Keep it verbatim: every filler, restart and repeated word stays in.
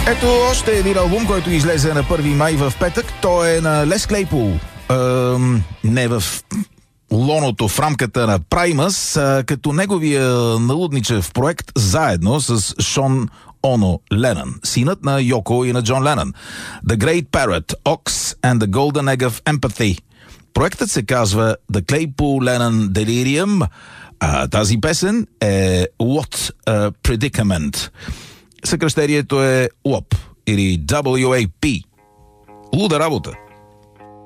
Ето още един албум, който излезе на първи май в петък. Той е на Лес Клейпул. Ем, не в лоното, в рамката на Primus, а като неговия налудничев проект заедно с Шон Оно Ленън, синът на Йоко и на Джон Ленън. The Great Parrot, Ox and the Golden Egg of Empathy. Проектът се казва The Claypool-Lennon Delirium, а тази песен е What a Predicament. Съкръщението е Уоп или дабъл ю ей пи. Луда работа.